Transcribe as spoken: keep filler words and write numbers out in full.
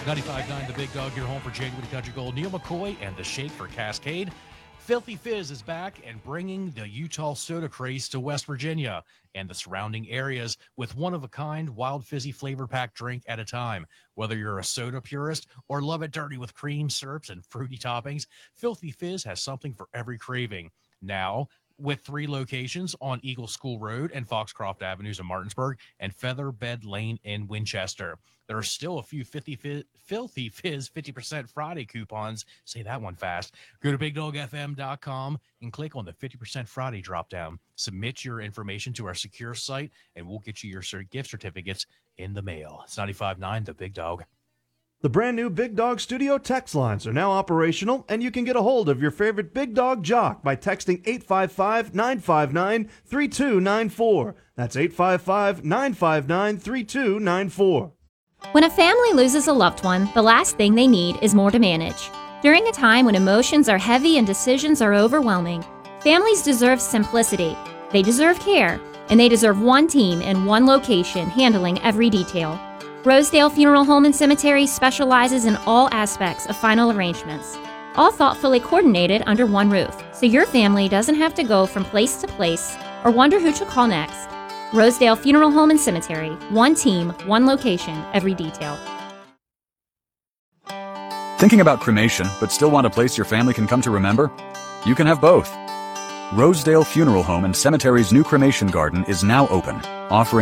ninety-five point nine The Big Dog, your home for Genuine Country Gold. Neil McCoy and the Shake for Cascade. Filthy Fizz is back and bringing the Utah soda craze to West Virginia and the surrounding areas with one-of-a-kind wild fizzy flavor-packed drink at a time. Whether you're a soda purist or love it dirty with cream, syrups, and fruity toppings, Filthy Fizz has something for every craving. Now, with three locations on Eagle School Road and Foxcroft Avenues in Martinsburg and Featherbed Lane in Winchester. There are still a few fifty Fizz, Filthy Fizz fifty percent Friday coupons. Say that one fast. Go to big dog f m dot com and click on the fifty percent Friday drop-down. Submit your information to our secure site, and we'll get you your gift certificates in the mail. It's ninety-five point nine The Big Dog. The brand new Big Dog Studio text lines are now operational, and you can get a hold of your favorite Big Dog jock by texting eight five five, nine five nine, three two nine four. That's eight five five, nine five nine, three two nine four. When a family loses a loved one, the last thing they need is more to manage. During a time when emotions are heavy and decisions are overwhelming, families deserve simplicity. They deserve care, and they deserve one team in one location handling every detail. Rosedale Funeral Home and Cemetery specializes in all aspects of final arrangements, all thoughtfully coordinated under one roof, so your family doesn't have to go from place to place or wonder who to call next. Rosedale Funeral Home and Cemetery, one team, one location, every detail. Thinking about cremation, but still want a place your family can come to remember? You can have both. Rosedale Funeral Home and Cemetery's new cremation garden is now open, offering